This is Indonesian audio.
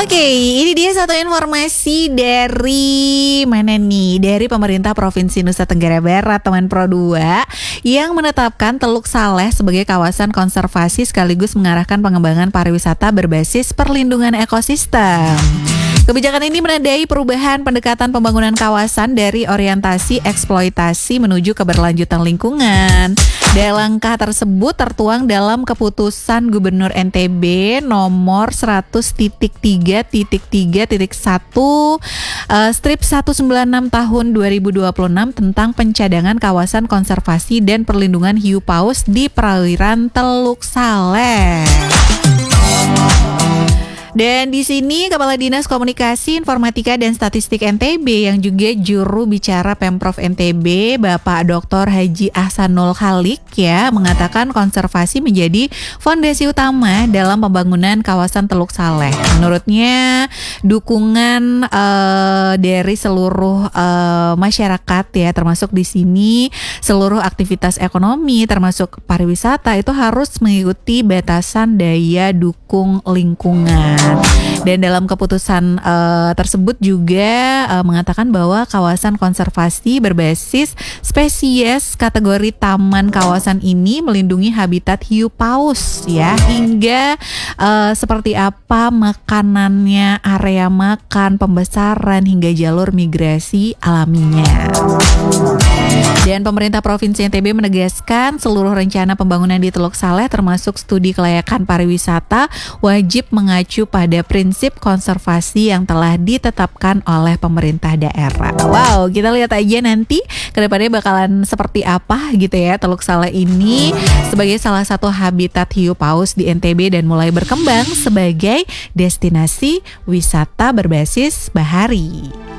Oke, ini dia satu informasi dari mana nih? Dari pemerintah Provinsi Nusa Tenggara Barat, teman Pro 2, yang menetapkan Teluk Saleh sebagai kawasan konservasi sekaligus mengarahkan pengembangan pariwisata berbasis perlindungan ekosistem. Kebijakan ini menandai perubahan pendekatan pembangunan kawasan dari orientasi eksploitasi menuju keberlanjutan lingkungan. Dan langkah tersebut tertuang dalam keputusan Gubernur NTB nomor 100.3.3.1 strip 196 tahun 2026 tentang pencadangan kawasan konservasi dan perlindungan hiu paus di perairan Teluk Saleh. Dan di sini Kepala Dinas Komunikasi, Informatika dan Statistik NTB yang juga juru bicara Pemprov NTB, Bapak Dr. Haji Ahsanul Khaliq ya, mengatakan konservasi menjadi fondasi utama dalam pembangunan kawasan Teluk Saleh. Menurutnya dukungan dari seluruh masyarakat ya, termasuk di sini seluruh aktivitas ekonomi termasuk pariwisata itu harus mengikuti batasan daya dukung lingkungan. Dan dalam keputusan tersebut juga mengatakan bahwa kawasan konservasi berbasis spesies kategori taman kawasan ini melindungi habitat hiu paus ya, hingga seperti apa makanannya, area makan, pembesaran hingga jalur migrasi alaminya. Dan pemerintah Provinsi NTB menegaskan seluruh rencana pembangunan di Teluk Saleh termasuk studi kelayakan pariwisata wajib mengacu pada prinsip konservasi yang telah ditetapkan oleh pemerintah daerah. Wow, kita lihat aja nanti kedepannya bakalan seperti apa gitu ya Teluk Saleh ini sebagai salah satu habitat hiu paus di NTB dan mulai berkembang sebagai destinasi wisata berbasis bahari.